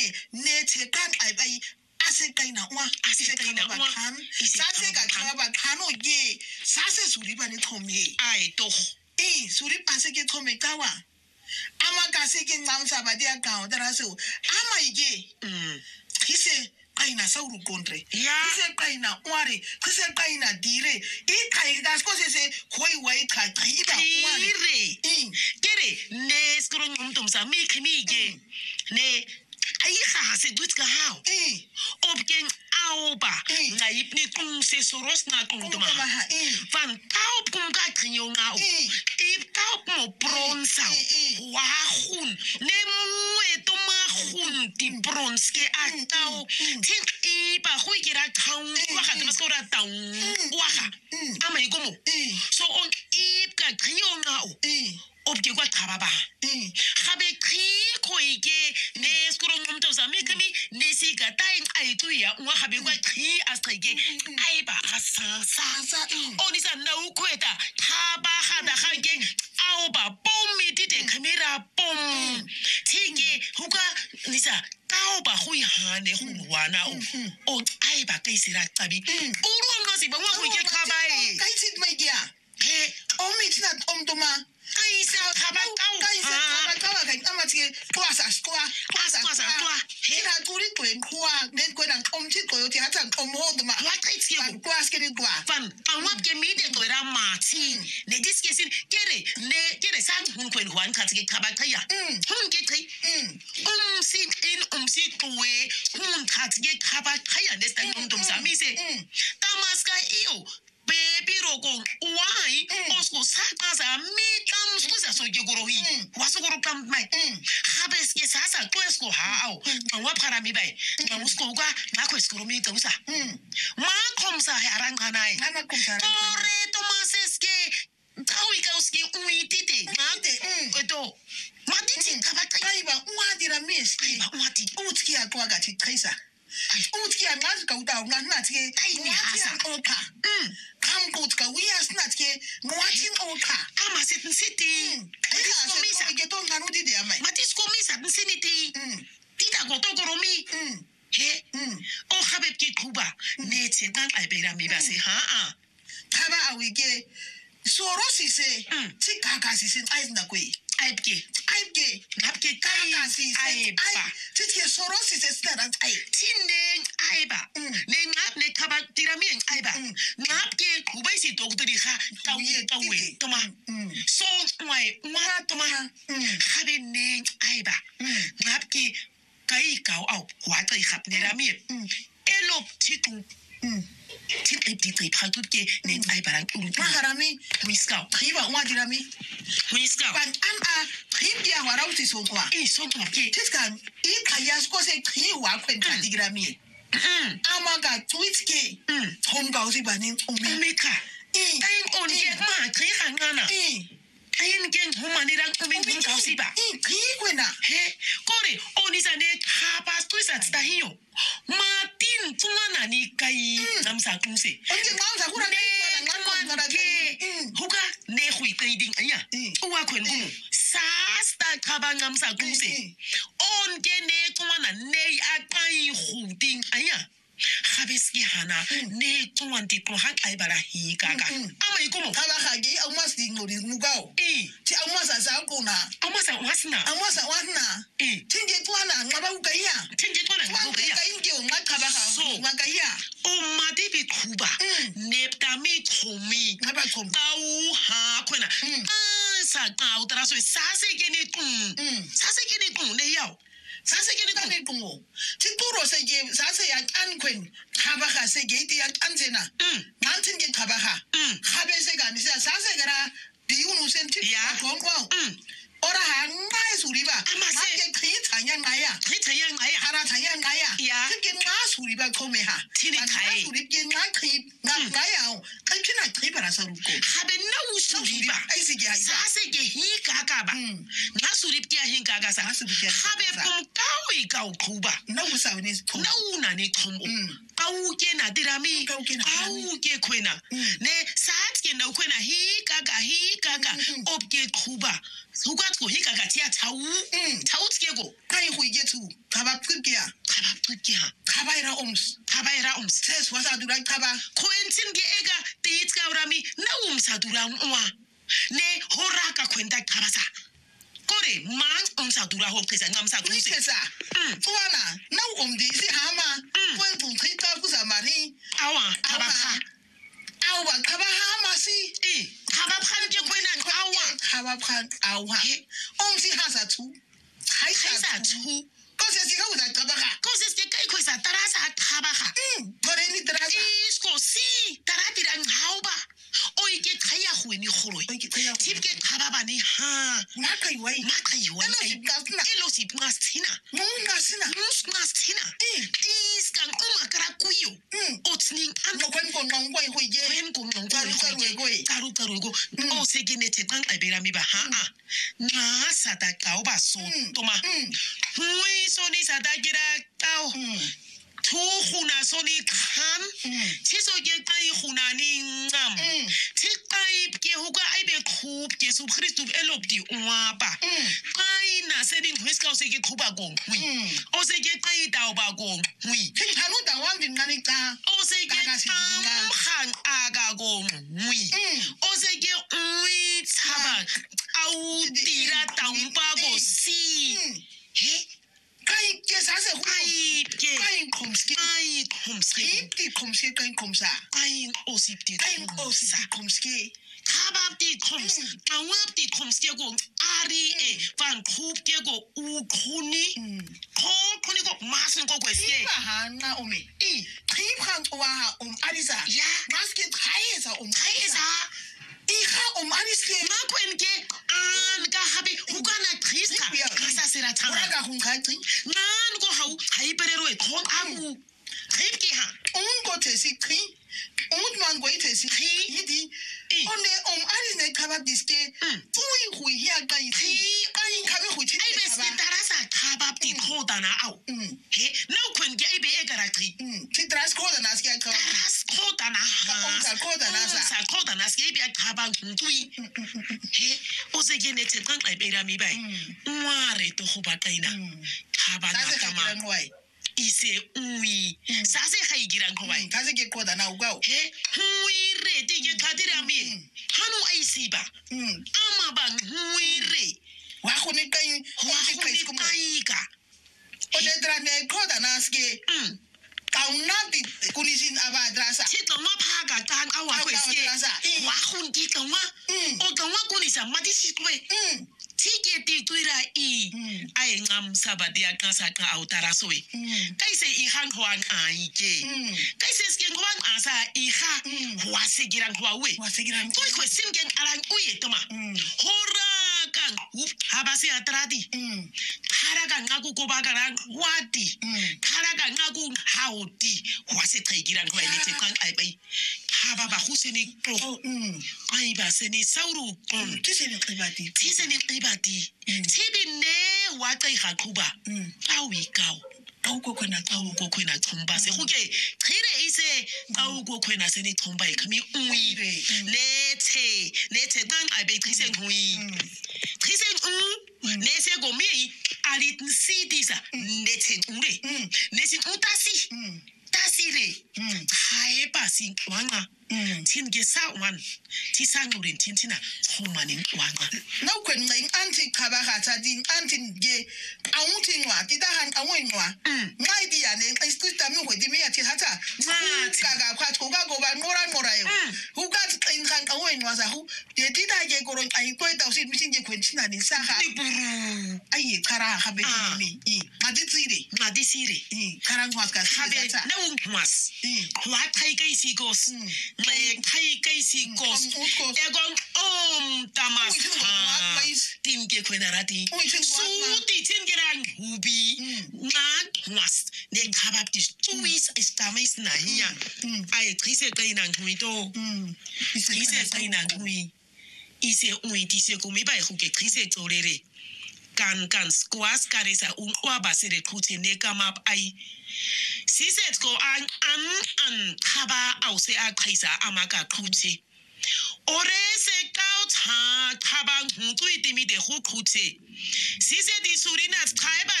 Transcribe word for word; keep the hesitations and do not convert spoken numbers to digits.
ye ne che kan ai bai ase kaina wa ase kaina wa kan sa se ka ka ba kano ye sa se suri ba ni thome ai to eh suri pa se ke thome ka wa ama ka se ke ngam sa ba dia ka o dara so ama ye mm kise kaina sauru kontre ya kise kaina ware kise kaina dire i kai das ko se se koi wai ka kai ba ware eh kere ne skoro ngum tum sa mi khimi ge ne ai ha se duit ka hao eh opken aoba nga ipni kung se soros na kung tuma van taup kung ka krinyo nga o ip taup mo bronsa wa hun ne mwe to ma hun ti brons ke atao tin ipa hui kira kaung wa ka tama skora taung wa ka ama ikomo so on ip ka krinyo nga o opke kwa trababa gabe kri ko ike ne skoro ngumto sa mi kami ne si ka tai ai tu ya wa gabe kwa kri astrike ai ba sa sa sa oni sa na ukweta thaba ga da ga ke ao ba bom mi ti de camera bom tike huka lisa tao ba hui ha ne hu wa na o o ai ba kai sira tabi o ro no si ba wa hu ke khaba e kai sit mai dia he o mi tsna om toma kai sa khaba tao kai sa khaba tao kai ama tike kwa sa kwa kwa sa kwa sa kwa hira turi kwen kwa ne kwen ang om ti ko ti hata om ho toma wa kai tike kwa skeni kwa fan anwa ke mi de ko ra ma ti ne diske sin kere ne kere san hun kwen hwan ka tike khaba kaya hun ke kai um si in um si tuwe hun ka tike khaba kaya ne sta hun tum sa mi se tamaska io baby rogo why osko saka sa mi tam skuza so jegorohi wasogoro kam mai habes ke sasa to esko hao wa para mi bai na usko ga na ko esko mi to sa ma kom sa harang kanai ana kom sa tore tomases ke tawi ka uski uitite ngate eto matiti kai ba wa dira mis kai ba wati utki akwa ga ti kaisa utki angazi ka uta ngana tike kai ni hasa oka kam kutka we as not ke watching oka ama sit city ai sa komisa ke to nganu di dia mai matis komisa siniti tita go to goromi he o habeb ki kuba ne tse kan ai bera mi ba se ha a taba awige soro si se ti kaka si se ai na kwe aibke aibke napke kaka si aiba ti ke soro si se sta ai tinne aiba ne ngap ne taba tirami aiba ngapke kubai si doktori ha tawi tawi toma so wai wa toma habe ne aiba ngapke kai kau au wa kai khap ne rami elop titu tin ai ti tai pha tut ke ne ai barang ulu ma harami wiska khiba wa dirami wiska ban am a khibia wa rauti so kwa e so kwa ke tiskan i khayas ko se khi wa kwen ka digrami ama ga tweet ke hom ga usi bani omeka e tai on ye ma khi hangana e ayin gen humani ran kumin kun kausi ba e khi kwena he kore oni sa ne khapa twisa tsahiyo Martin tungana ni kai namsa kunse onje ngamsa kura ne ngana ke huka ne hui kai ding aya uwa kwen kumu sasta khaba ngamsa kunse on ke ne tungana ne akai huding aya Habeski hana ne twenty pro hak ai bara hi kaka ama ikomo kaba hagi au masti ngori mugao eh ti au masa sa kuna au masa wasna au masa wasna eh tinge twana ngaba ukaya tinge twana ngaba ukaya kainge ngakaba ha ngakaya o madi bi kuba nepta mi khomi ngaba khom tau ha khona ah sa ka utara so sa se ke ni tu sa se ke ni tu ne yao Sasa ke ni tane tungo. Ti turo se ke sasa ya ankwen khaba ga se ke ti ya antsena. Ngantin ke khaba ga. Khabe se ga ni se sasa gara di unu senti ya khongwa. Ora ha ngai suriba. Ma ke khi tsanya ngaya. Khi tsanya ngaya. Hara tsanya ngaya. Ti ke nga suriba khome ha. Ti ni kai. Suri ke nga khi nga ngaya. Kai kina khi bara sa ruko. Khabe na usuriba. Ai se ke ha. Sasa ke hi kaka ba. Na surip ke hi kaka sa. Khabe kum kawi kau kuba. Na usa ni ko. Na una ni kombo. Kau ke na dirami. Kau ke kwena. Ne saat ke na kwena hi kaka hi kaka. Op ke kuba. Sugat ko hi kaka tia tau. Tau tike go. Kai kai hu ye tu khaba phukia khaba phukia khaba ira oms khaba ira oms ses wasa dura khaba khoentsin ke ega titska urami na umsa dura mwa ne horaka kwenda khaba sa kore man umsa dura ho kesa ngamsa kuse kesa uwana na umdi si hama kwen tu khita kusa mari awa khaba kha awa khaba hama si eh khaba khan ke kwena awa khaba khan awa omsi hasa tu haisa tu kose si ka usa khaba kha kose si kai kwesa tarasa khaba kha kore ni tarasa isko si tarati rang hauba oi ke khaya khweni khoroi tipke khaba bani ha makai wai makai wai elo si pngastina ngasina ngasina iska uma kara kuyo otning an kwen ko ngongwe ho ye kwen ko ngongwe ho ye taru taru go o se gene te tang abera mi ba ha a na sata ka o ba so toma hui so ni sata gira tao tu khuna so ni khan ti so ge kai khuna ni ngam ti kai ke ho ka ai be khub ke su Christu elop di wa ba kai na se ding hweska o se ge khuba gong hui o se ge kai tao ba gong hui hanu da wan din ngani ka o se ge tam khan aga gong hui o se ge ui tsaba au tira tang ba go si he kai ke sa se kai ke kai komski kai komski ti komski kai komsa kai osipti kai osipti komski kabapti koms awapti komski go ari e van krup ke go u khuni ko khuni go masen go kwesie ha na omi i trip kan wa um arisa ya maske thaisa um thaisa iha um ariske makwenke an ka habi hukana triska kasa sera thanga ga hungathi nan go hau haiperero e thon amu tripki ha un go tesi tri un man go tesi yidi onne um arisne khaba diske ui hui ya kai tri kai khabe hui chi ai beske tarasa khaba ti khoda na au he no kwenke ai be egara tri ti tras khoda na ske ka tras khoda na ha khoda na sa khoda na ske be khaba ntui he o se gene te kan ai be ra mi bai ngware to go ba kaina khaba na kama ise ui sa se ga igira ngwai ka se ke khoda na uga he hui re ti ke khatira mi hanu ai siba ama ba hui re wa go ne kai wa go ne kai ka o ne dra ne khoda na ske kauna di kulisin aba drasa ti to ma pha ka kan awa ko ske wa go ndi ka wa o ka wa kulisa ma di sikwe tike ti tuira i ai ngam sabadi akasa ka autarasoi kai se i hang hwang ai ke kai se ske ngwang asa i ha wa se girang hwa we wa se girang ko ko sim gen arang uye toma hora kan up habasi atradi khara ka ngaku ko bagarang wati khara ka ngaku hauti wa se kai girang hwa ni te kan ai bai haba ba huseni pro ai ba se ni sauru ti se ni qibati ti se ni qibati tibi ne wa kai ga quba awi kaw kaw go khona kaw go khona chomba se go ke khire ise kaw go khona se ni chomba e khami ui ne the ne the tang ai be khise ngui khise u ne se go mi ali city sa ne the ure ne si utasi tasire hae pasi wanga tin ge sa wan ti sangurin tin tina homani wanga na kwen ngai anti khaba ga tsa din anti ge awuti nwa ti da han awun nwa ngai di ya ne iskuta mi ho di mi ya ti hata ka ga kwa ko ga go ba ngora ngora yo hu ga tin han awun nwa sa hu de ti da ge ko ron ai ko ta si mi tin ge kwen tina ni sa ha ai kara ha be ni i ma di tsire ma di sire i kara ngwa ka ha be na un was wa kai kai si gos le kai kai si gos e gon om tamas tin ge kwenarati su ti tin ge ran hubi na was ne khabab ti tuis estamis na hiya ai trise kai na ngui to trise kai na ngui ise ui ti se ko mi ba ho ke trise to lere kan kan squas karesa un kwa basire kute ne kama ai siset ko an an an khaba au se a khaisa amaka kute ore se kao tha khaba hu tu itimi de hu kute siset di surina taiba